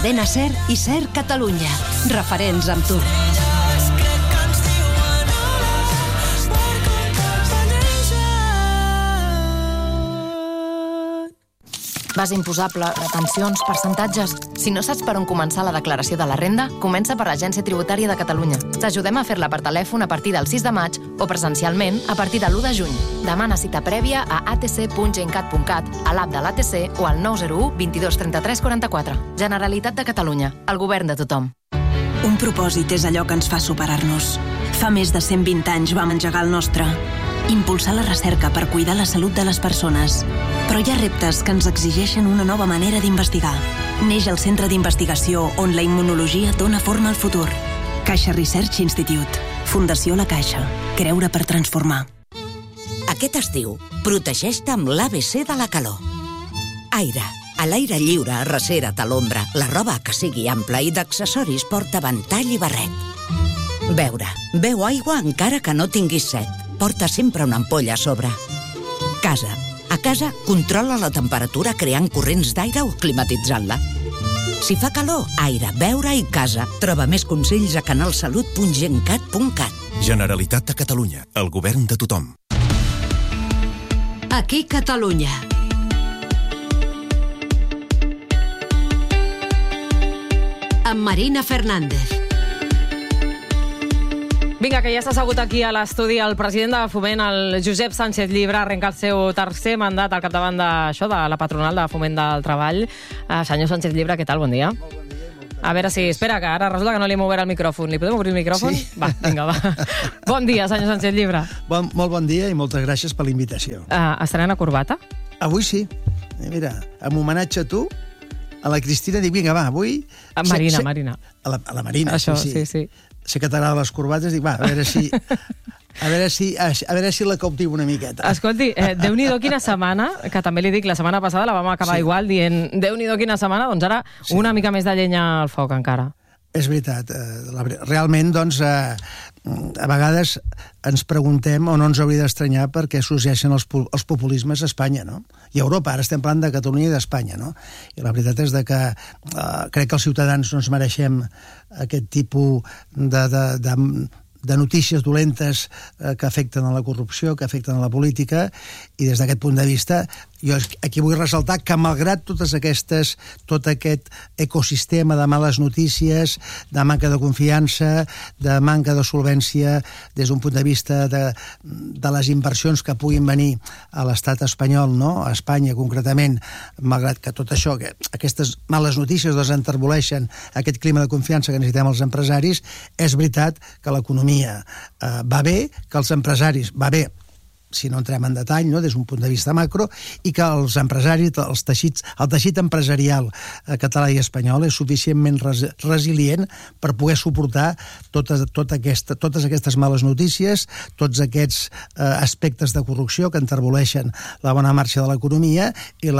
Cadena SER i SER Catalunya. Referents amb tu. Base imposable, retencions, percentatges... Si no saps per on començar la declaració de la renda, comença per l'Agència Tributària de Catalunya. T'ajudem a fer-la per telèfon a partir del 6 de maig o presencialment a partir de l'1 de juny. Demana cita prèvia a atc.gencat.cat, a l'app de l'ATC o al 901 22 33 44. Generalitat de Catalunya, el govern de tothom. Un propòsit és allò que ens fa superar-nos. Fa més de 120 anys vam engegar el nostre. Impulsar la recerca per cuidar la salut de les persones. Però hi ha reptes que ens exigeixen una nova manera d'investigar. Neix el Centre d'Investigació on la immunologia dona forma al futur. Caixa Research Institute. Fundació La Caixa. Creure per transformar. Aquest estiu, protegeix-te amb l'ABC de la calor. Aire. A l'aire lliure, arrecera't a l'ombra. La roba que sigui ampla i d'accessoris porta ventall i barret. Beure. Beu aigua encara que no tinguis set. Porta sempre una ampolla a sobre. Casa. A casa, controla la temperatura creant corrents d'aire o climatitzant-la. Si fa calor, aire, beure i casa. Troba més consells a canalsalut.gencat.cat. Generalitat de Catalunya, el govern de tothom. Aquí Catalunya. Amb Marina Fernández. Vinga, que ja està assegut aquí a l'estudi el president de Foment, el Josep Sánchez Llibre, arrenca el seu tercer mandat al capdavant de la patronal de Foment del Treball. Senyor Sánchez Llibre, què tal? Bon dia. Molt bon dia i moltes gràcies. A veure si... Espera, que ara resulta que no li hem obert el micròfon. Li podem obrir el micròfon? Sí. Va, vinga, va. Bon dia, senyor Sánchez Llibre. Molt bon dia i moltes gràcies per l'invitació. Estrena corbata? Avui sí. Mira, en homenatge a tu, a la Cristina, dic, vinga, va, avui... Marina. A la Marina, això, sí. Sé que t'agrada les corbates, dic, va, a veure si la cautivo una miqueta. Escolti, Déu-n'hi-do quina setmana, que també li dic, la setmana passada la vam acabar igual dient Déu-n'hi-do quina setmana, doncs ara una mica més de llenya al foc encara. És veritat. Realment, doncs, a vegades ens preguntem o no ens hauria d'estranyar perquè sorgeixen els populismes a Espanya, no? I a Europa, ara estem parlant de Catalunya i d'Espanya, no? I la veritat és que crec que els ciutadans no ens mereixem aquest tipus de notícies dolentes que afecten a la corrupció, que afecten a la política, i des d'aquest punt de vista jo aquí vull ressaltar que malgrat tot aquest ecosistema de males notícies, de manca de confiança, de manca de solvència des d'un punt de vista de les inversions que puguin venir a l'estat espanyol, no? A Espanya concretament, malgrat que tot això, que aquestes males notícies desenterboleixen aquest clima de confiança que necessitem els empresaris, és veritat que l'economia va bé, que els empresaris va bé, si no entrem en detall, no? Des d'un punt de vista macro, i que els empresaris, el teixit empresarial català i espanyol és suficientment resilient per poder suportar totes aquestes males notícies, tots aquests aspectes de corrupció que enterboleixen la bona marxa de l'economia i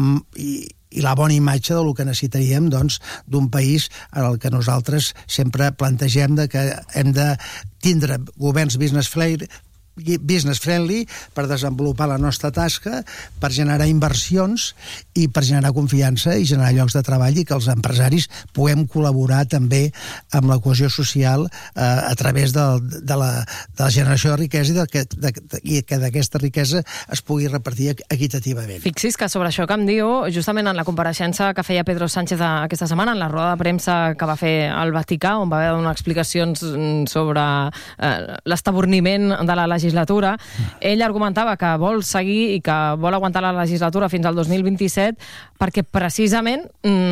la bona imatge del que necessitaríem, doncs, d'un país en el que nosaltres sempre plantegem que hem de tindre governs business friendly per desenvolupar la nostra tasca, per generar inversions i per generar confiança i generar llocs de treball, i que els empresaris puguem col·laborar també amb la cohesió social a través de la generació de riquesa i que d'aquesta riquesa es pugui repartir equitativament. Fixi's que sobre això que em diu, justament en la compareixença que feia Pedro Sánchez aquesta setmana, en la roda de premsa que va fer al Vaticà, on va haver de donar explicacions sobre l'estaborniment de la legislatura, ell argumentava que vol seguir i que vol aguantar la legislatura fins al 2027 perquè precisament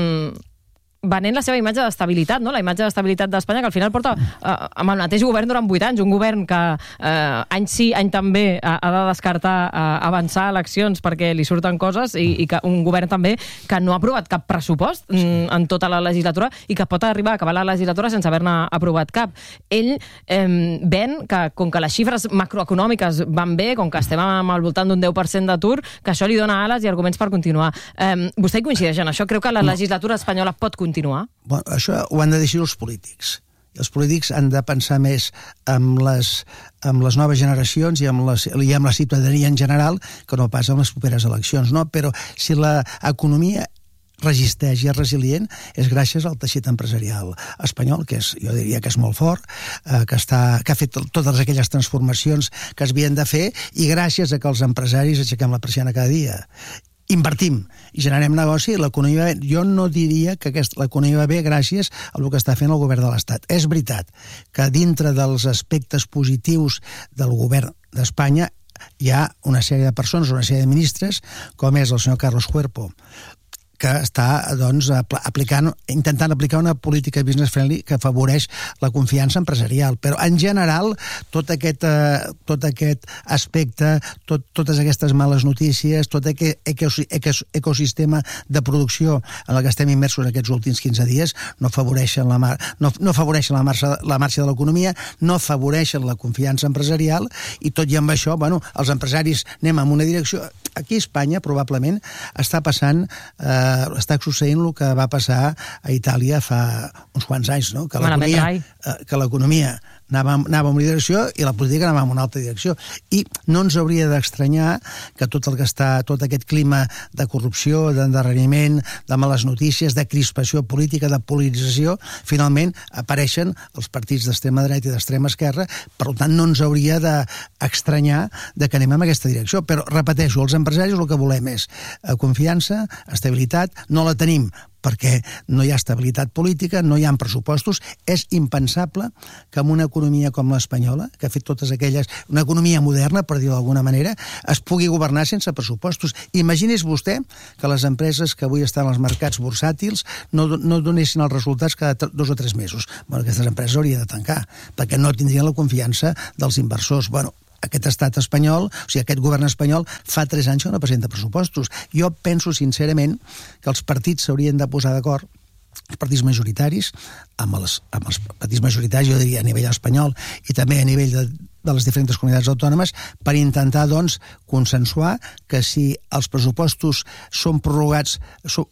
venent la seva imatge d'estabilitat, no? La imatge d'estabilitat d'Espanya, que al final porta amb el mateix govern durant 8 anys, un govern que any sí, any també ha de descartar avançar eleccions perquè li surten coses, i que un govern també que no ha aprovat cap pressupost en tota la legislatura i que pot arribar a acabar la legislatura sense haver-ne aprovat cap. Ell ven que, com que les xifres macroeconòmiques van bé, com que estem al voltant d'un 10% d'atur, que això li dona ales i arguments per continuar. Vostè hi coincideix en això? Creu que la legislatura espanyola pot continuar? Bueno, això ho han de decidir els polítics. Els polítics han de pensar més amb les noves generacions i amb la ciutadania en general que no pas amb les properes eleccions, no? Però si l'economia resisteix i és resilient és gràcies al teixit empresarial espanyol, que jo diria que és molt fort, que ha fet totes aquelles transformacions que es havien de fer, i gràcies a que els empresaris aixequem la persiana cada dia. Invertim i generem negoci, l'economia... Jo no diria que l'economia va bé gràcies al que està fent el govern de l'Estat. És veritat que dintre dels aspectes positius del govern d'Espanya hi ha una sèrie de persones, una sèrie de ministres, com és el senyor Carlos Cuerpo, que està doncs, intentant aplicar una política business friendly que afavoreix la confiança empresarial. Però en general tot aquest aspecte, totes aquestes males notícies, tot aquest ecosistema de producció en el que estem immersos aquests últims 15 dies no afavoreixen la marxa de l'economia, no afavoreixen la confiança empresarial, i tot i amb això, els empresaris anem en una direcció. Aquí a Espanya probablement està succeint el que va passar a Itàlia fa uns quants anys, no? Que l'economia anava en una direcció i la política anava en una altra direcció. I no ens hauria d'estranyar que tot aquest clima de corrupció, d'endarreriment, de males notícies, de crispació política, de polarització, finalment apareixen els partits d'extrema dreta i d'extrema esquerra. Per tant, no ens hauria d'estranyar que anem en aquesta direcció. Però, repeteixo, els empresaris el que volem és confiança, estabilitat. No la tenim perquè no hi ha estabilitat política, no hi ha pressupostos. És impensable que en una economia com l'espanyola, que ha fet totes aquelles... una economia moderna, per dir-ho d'alguna manera, es pugui governar sense pressupostos. Imagini's vostè que les empreses que avui estan als mercats bursàtils no donessin els resultats cada 2 o 3 mesos. Aquestes empreses haurien de tancar, perquè no tindrien la confiança dels inversors. Aquest estat espanyol, aquest govern espanyol, fa 3 anys que no presenta pressupostos. Jo penso sincerament que els partits s'haurien de posar d'acord, els partits majoritaris, amb els partits majoritaris, jo diria a nivell espanyol i també a nivell de les diferents comunitats autònomes, per intentar, doncs, consensuar que si els pressupostos són prorrogats,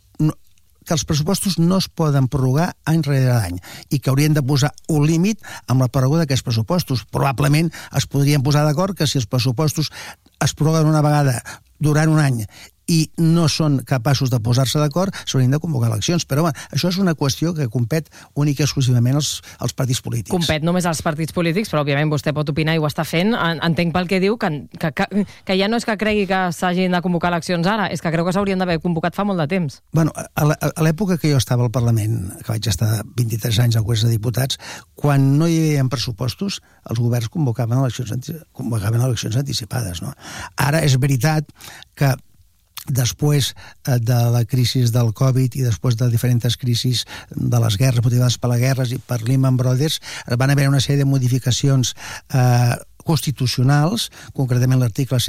que els pressupostos no es poden prorrogar any rere any i que haurien de posar un límit amb la pròrroga d'aquests pressupostos. Probablement es podrien posar d'acord que si els pressupostos es prorroguen una vegada durant un any i no són capaços de posar-se d'acord, s'haurien de convocar eleccions. Però això és una qüestió que compet única i exclusivament als partits polítics. Compet només als partits polítics, però òbviament vostè pot opinar i ho està fent. Entenc pel que diu que ja no és que cregui que s'hagin de convocar eleccions ara, és que creu que s'haurien d'haver convocat fa molt de temps. A l'època que jo estava al Parlament, que vaig estar 23 anys al Congrés de Diputats, quan no hi havia pressupostos, els governs convocaven eleccions anticipades. No? Ara és veritat que després de la crisi del Covid i després de diferents crisis de les guerres motivades per les guerres i per Lehman Brothers, van haver una sèrie de modificacions constitucionals, concretament l'article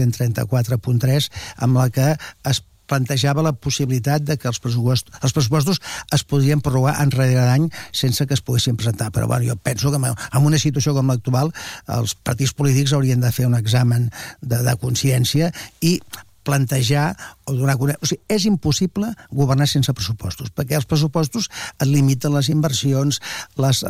134.3, amb la que es plantejava la possibilitat de que els pressupostos es podrien prorrogar any rere any sense que es poguessin presentar. Però jo penso que en una situació com l'actual els partits polítics haurien de fer un examen de consciència i plantejar o donar... és impossible governar sense pressupostos, perquè els pressupostos et limiten les inversions, les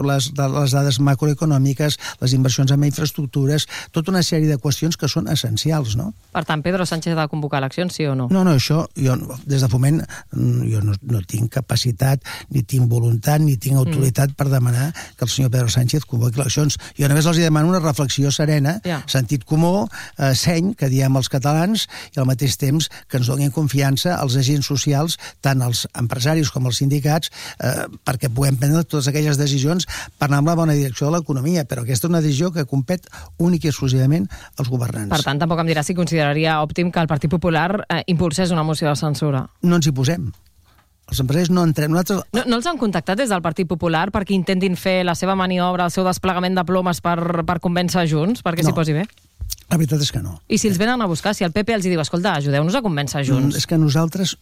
dades macroeconòmiques, les inversions en infraestructures, tota una sèrie de qüestions que són essencials, no? Per tant, Pedro Sánchez ha de convocar eleccions, sí o no? No, això, jo des de Foment jo no tinc capacitat, ni tinc voluntat, ni tinc autoritat per demanar que el senyor Pedro Sánchez convoqui eleccions. Jo només els demano una reflexió serena, sentit comú, seny, que diem els catalans, i al mateix temps que ens donin confiança als agents socials, tant els empresaris com els sindicats, perquè puguem prendre totes aquelles decisions per anar amb la bona direcció de l'economia. Però aquesta és una decisió que compet únic i exclusivament als governants. Per tant, tampoc em dirà si consideraria òptim que el Partit Popular impulsés una moció de censura. No ens hi posem. Els empresaris no entrem. No els han contactat des del Partit Popular perquè intentin fer la seva maniobra, el seu desplegament de plomes per convèncer Junts, perquè s'hi posi bé? La veritat és que no. I si els venen a buscar, si el PP els diu, escolta, ajudeu-nos a convèncer Junts. És que nosaltres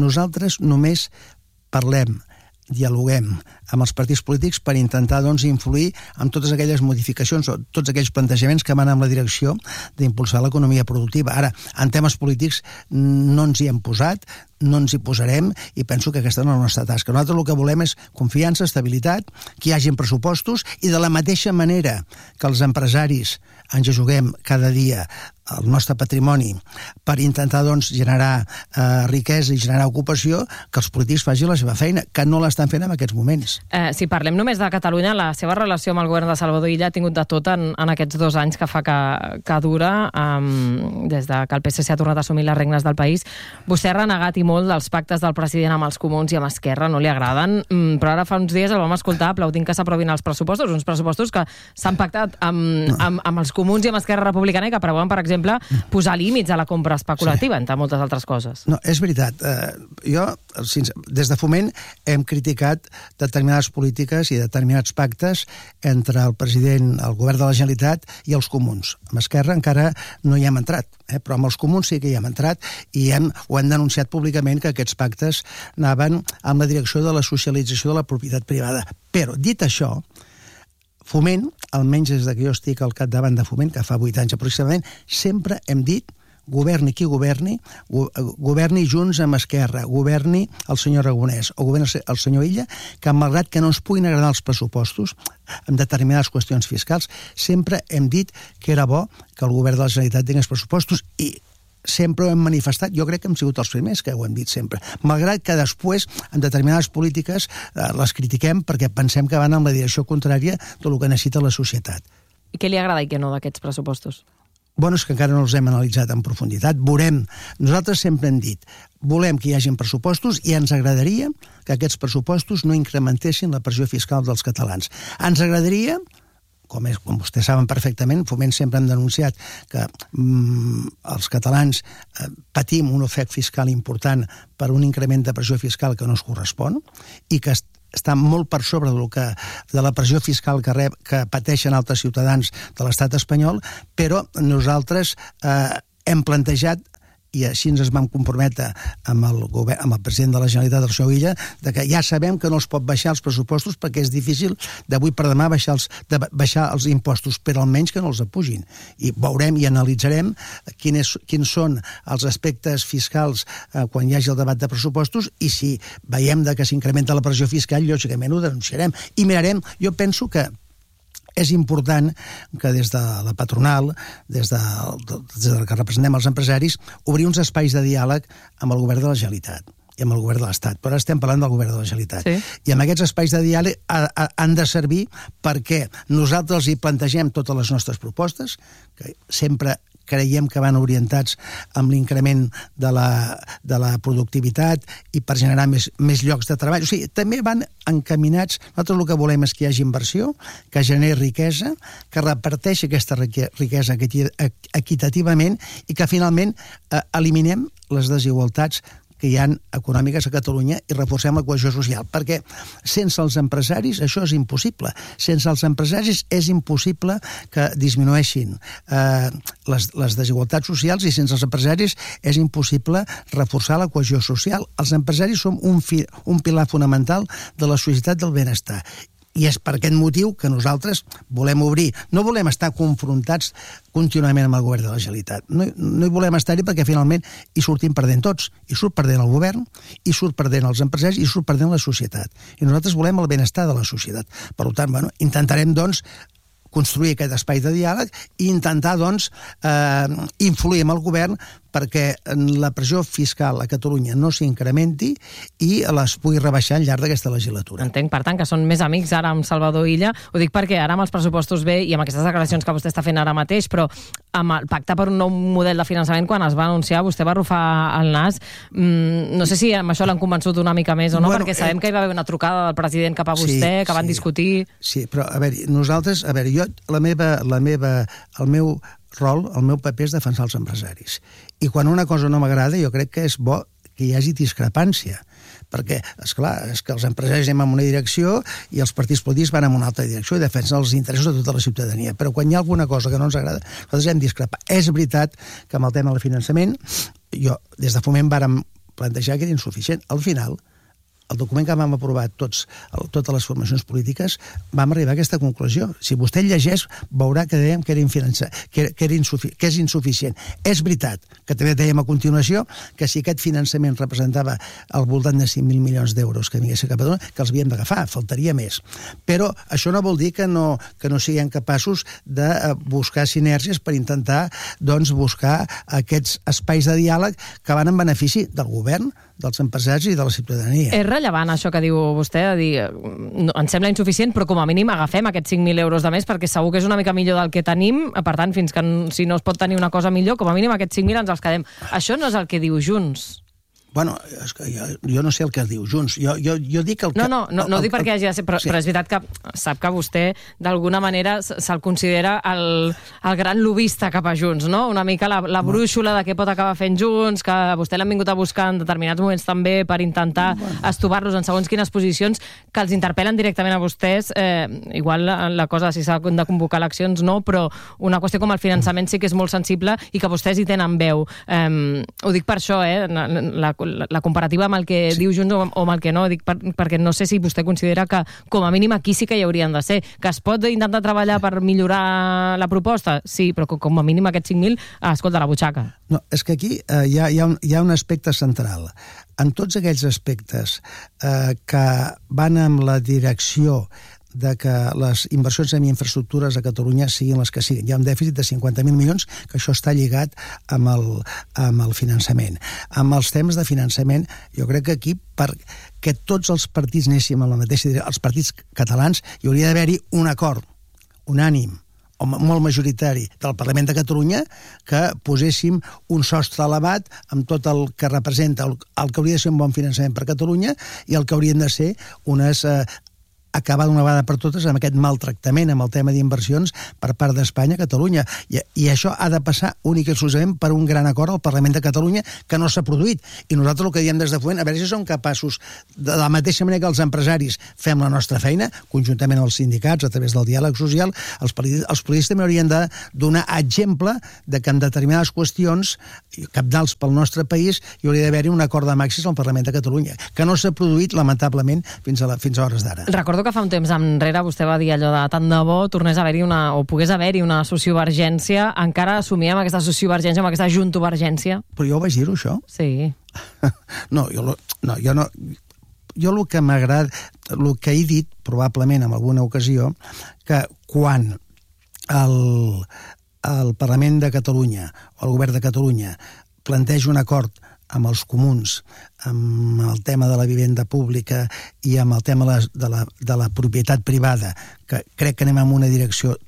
només parlem, dialoguem amb els partits polítics per intentar influir en totes aquelles modificacions o tots aquells plantejaments que van en la direcció d'impulsar l'economia productiva. Ara, en temes polítics no ens hi hem posat, no ens hi posarem i penso que aquesta no és la nostra tasca. Nosaltres el que volem és confiança, estabilitat, que hi hagin pressupostos i de la mateixa manera que els empresaris ens juguem cada dia el nostre patrimoni per intentar doncs, generar riquesa i generar ocupació, que els polítics facin la seva feina, que no l'estan fent en aquests moments. Si parlem només de Catalunya, la seva relació amb el govern de Salvador Illa ha tingut de tot en aquests 2 anys que fa que dura, des de que el PSC ha tornat a assumir les regnes del país. Vostè ha renegat i molt dels pactes del president amb els comuns i amb Esquerra, no li agraden, però ara fa uns dies el vam escoltar aplaudint que s'aprovin els pressupostos, uns pressupostos que s'han pactat amb els comuns i amb Esquerra Republicana i que preveuen, per exemple, posar límits a la compra especulativa, entre moltes altres coses. No, és veritat. Jo, des de Foment, hem criticat determinades polítiques i determinats pactes entre el president, el govern de la Generalitat i els comuns. Amb Esquerra encara no hi hem entrat, però amb els comuns sí que hi hem entrat i ho hem denunciat públicament que aquests pactes anaven amb la direcció de la socialització de la propietat privada. Però, dit això, Foment, almenys des que jo estic al capdavant de Foment, que fa 8 anys aproximadament, sempre hem dit, governi qui governi, governi Junts amb Esquerra, governi el senyor Aragonès o governi el senyor Illa, que malgrat que no ens puguin agradar els pressupostos en determinades qüestions fiscals, sempre hem dit que era bo que el govern de la Generalitat tingués pressupostos i sempre ho hem manifestat, jo crec que hem sigut els primers que ho hem dit sempre, malgrat que després en determinades polítiques les critiquem perquè pensem que van en la direcció contrària del que necessita la societat. I què li agrada i què no d'aquests pressupostos? Bueno, és que encara no els hem analitzat en profunditat. Nosaltres sempre hem dit, volem que hi hagin pressupostos i ens agradaria que aquests pressupostos no incrementessin la pressió fiscal dels catalans. Ens agradaria, com vostès saben perfectament, Foment sempre hem denunciat que els catalans patim un ofec fiscal important per un increment de pressió fiscal que no es correspon i que està molt per sobre de la pressió fiscal que pateixen altres ciutadans de l'estat espanyol, però nosaltres hem plantejat i així ens vam comprometre amb el president de la Generalitat, el senyor Illa, que ja sabem que no es pot baixar els pressupostos perquè és difícil d'avui per demà baixar els impostos, però almenys que no els apugin. I veurem i analitzarem quins són els aspectes fiscals quan hi hagi el debat de pressupostos i si veiem que s'incrementa la pressió fiscal, lògicament ho denunciarem. I mirarem, jo penso que és important que des de la patronal, des que representem els empresaris, obrir uns espais de diàleg amb el govern de la Generalitat i amb el govern de l'Estat. Però ara estem parlant del govern de la Generalitat. Sí. I amb aquests espais de diàleg han de servir perquè nosaltres hi plantegem totes les nostres propostes, que sempre creiem que van orientats amb l'increment de la productivitat i per generar més llocs de treball. O sigui, també van encaminats. Nosaltres el que volem és que hi hagi inversió, que generi riquesa, que reparteixi aquesta riquesa equitativament i que finalment eliminem les desigualtats que hi ha econòmiques a Catalunya i reforcem la cohesió social, perquè sense els empresaris això és impossible. Sense els empresaris és impossible que disminueixin les desigualtats socials i sense els empresaris és impossible reforçar la cohesió social. Els empresaris som un pilar fonamental de la societat del benestar. I és per aquest motiu que nosaltres volem obrir. No volem estar confrontats contínuament amb el govern de la Generalitat. No hi volem estar-hi perquè finalment hi sortim perdent tots. Hi surt perdent el govern, hi surt perdent els empresaris, hi surt perdent la societat. I nosaltres volem el benestar de la societat. Per tant, intentarem, doncs, construir aquest espai de diàleg i intentar, doncs, influir amb el govern perquè la pressió fiscal a Catalunya no s'incrementi i les pugui rebaixar al llarg d'aquesta legislatura. Entenc, per tant, que són més amics ara amb Salvador Illa. Ho dic perquè ara amb els pressupostos ve i amb aquestes declaracions que vostè està fent ara mateix, però amb el pacte per un nou model de finançament, quan es va anunciar, vostè va arrufar el nas. No sé si amb això l'han convençut una mica més o no, perquè sabem que hi va haver una trucada del president cap a vostè, que van discutir. Sí, però, a veure, nosaltres, el meu rol, el meu paper és defensar els empresaris. I quan una cosa no m'agrada, jo crec que és bo que hi hagi discrepància. Perquè, esclar, és que els empresaris anem en una direcció i els partits polítics van en una altra direcció i defensen els interessos de tota la ciutadania. Però quan hi ha alguna cosa que no ens agrada, nosaltres hem discrepat. És veritat que amb el tema del finançament, jo, des de Foment, vàrem plantejar que era insuficient. Al final, el document que vam aprovar totes les formacions polítiques, vam arribar a aquesta conclusió. Si vostè llegeix, veurà que dèiem que és insuficient. És veritat que també dèiem a continuació que si aquest finançament representava al voltant de 5.000 milions d'euros que vingués a Catalunya, que els havíem d'agafar, faltaria més. Però això no vol dir que no siguem capaços de buscar sinergies per intentar buscar aquests espais de diàleg que van en benefici del govern, dels empresaris i de la ciutadania. És rellevant això que diu vostè, de dir, ens sembla insuficient, però com a mínim agafem aquests 5.000 euros de més, perquè segur que és una mica millor del que tenim, per tant, fins que si no es pot tenir una cosa millor, com a mínim aquests 5.000 ens els quedem. Això no és el que diu Junts. Bueno, és que jo no sé el que diu Junts. Jo dic el que... No dic perquè hagi de ser, però és veritat que sap que vostè, d'alguna manera, se'l considera el gran lobista cap a Junts, no? Una mica la brúixola de què pot acabar fent Junts, que vostè l'han vingut a buscar en determinats moments també per intentar estovar-los en segons quines posicions, que els interpel·len directament a vostès. Igual la cosa, si s'ha de convocar eleccions, no, però una qüestió com el finançament sí que és molt sensible i que vostès hi tenen veu. Ho dic per això, la comparativa amb el que diu Junts o amb el que no, dic perquè no sé si vostè considera que com a mínim aquí sí que hi haurien de ser, que es pot intentar treballar per millorar la proposta, sí, però com a mínim aquests 5.000, escolta, la butxaca. No, és que aquí hi ha un aspecte central. En tots aquells aspectes que van amb la direcció de que les inversions en infraestructures a Catalunya siguin les que siguin. Hi ha un dèficit de 50.000 milions, que això està lligat amb el finançament. Amb els temes de finançament, jo crec que aquí, perquè tots els partits anéssim amb la mateixa direcció, els partits catalans, hi hauria d'haver-hi un acord unànim o molt majoritari del Parlament de Catalunya que poséssim un sostre elevat amb tot el que representa el que hauria de ser un bon finançament per Catalunya i el que haurien de ser acabar d'una vegada per totes amb aquest maltractament amb el tema d'inversions per part d'Espanya a Catalunya. I això ha de passar únic i exclusivament per un gran acord al Parlament de Catalunya que no s'ha produït. I nosaltres el que diem des de Foment, a veure si som capaços, de la mateixa manera que els empresaris fem la nostra feina, conjuntament amb els sindicats, a través del diàleg social, els polítics també haurien de donar exemple de que en determinades qüestions cabdals pel nostre país hi hauria d'haver-hi un acord de màxims al Parlament de Catalunya, que no s'ha produït, lamentablement, fins a hores d'ara. Recordo que fa un temps enrere vostè va dir allò de tant de bo tornés a haver-hi o pogués haver-hi una sociovergència. Encara assumíem aquesta sociovergència, amb aquesta juntovergència? Però jo ho vaig dir-ho, això? Sí. Jo el que m'agrada, el que he dit, probablement en alguna ocasió, que quan el Parlament de Catalunya o el Govern de Catalunya planteja un acord amb els comuns, amb el tema de la vivenda pública i amb el tema de la propietat privada, que crec que anem en una direcció